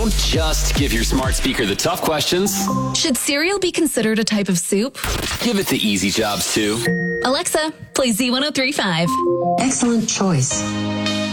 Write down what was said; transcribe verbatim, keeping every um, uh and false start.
Don't just give your smart speaker the tough questions. Should cereal be considered a type of soup? Give it the easy jobs too. Alexa, play Z one oh three point five. Excellent choice.